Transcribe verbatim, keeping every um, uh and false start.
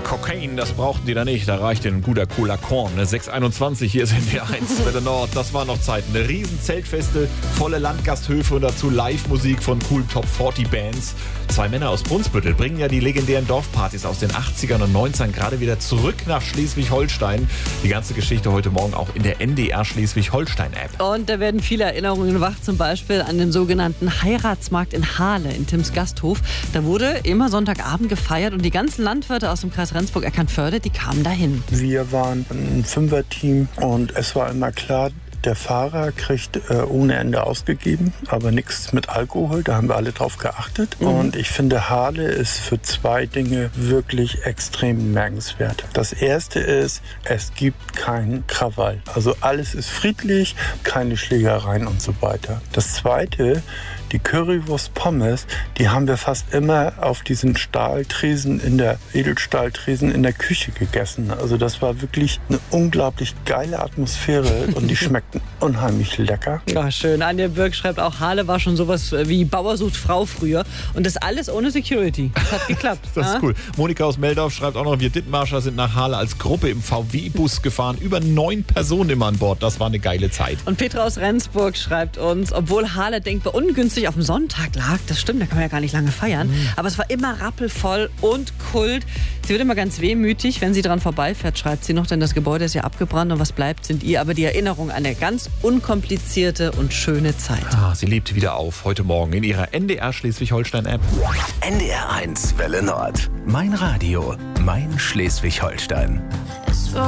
Cocaine, das brauchten die da nicht. Da reichte ein guter Cola Korn. Ne? sechs einundzwanzig, hier sind wir eins. Welle Nord, das war noch Zeit. Eine riesen Zeltfeste, volle Landgasthöfe und dazu Live-Musik von coolen Top vierzig Bands. Zwei Männer aus Brunsbüttel bringen ja die legendären Dorfpartys aus den achtzigern und neunzigern gerade wieder zurück nach Schleswig-Holstein. Die ganze Geschichte heute Morgen auch in der N D R Schleswig-Holstein-App. Und da werden viele Erinnerungen wach, zum Beispiel an den sogenannten Heiratsmarkt in Hahle in Tims Gasthof. Da wurde immer Sonntagabend gefeiert und die ganzen Landwirte aus dem Kreis Rendsburg-Eckernförde, die kamen dahin. Wir waren ein Fünfer-Team und es war immer klar, der Fahrer kriegt äh, ohne Ende ausgegeben, aber nichts mit Alkohol. Da haben wir alle drauf geachtet. Mhm. Und ich finde, Hahle ist für zwei Dinge wirklich extrem merkenswert. Das erste ist, es gibt keinen Krawall. Also alles ist friedlich, keine Schlägereien und so weiter. Das zweite, die Currywurst Pommes, die haben wir fast immer auf diesen Stahltresen in der Edelstahltresen in der Küche gegessen. Also das war wirklich eine unglaublich geile Atmosphäre und die schmeckten unheimlich lecker. Ja, schön. Anja Birk schreibt auch, Hahle war schon sowas wie Bauer sucht Frau früher. Und das alles ohne Security. Das hat geklappt. Das ist cool. Monika aus Meldorf schreibt auch noch, wir Dithmarscher sind nach Hahle als Gruppe im V W-Bus gefahren. Über neun Personen immer an Bord. Das war eine geile Zeit. Und Petra aus Rendsburg schreibt uns, obwohl Hahle denkbar ungünstig auf dem Sonntag lag, das stimmt, da kann man ja gar nicht lange feiern, mhm. aber es war immer rappelvoll und Kult. Sie wird immer ganz wehmütig, wenn sie dran vorbeifährt, schreibt sie noch, denn das Gebäude ist ja abgebrannt und was bleibt, sind ihr aber die Erinnerung an eine ganz unkomplizierte und schöne Zeit. Ah, sie lebt wieder auf, heute Morgen in ihrer N D R Schleswig-Holstein-App. N D R eins Welle Nord. Mein Radio, mein Schleswig-Holstein.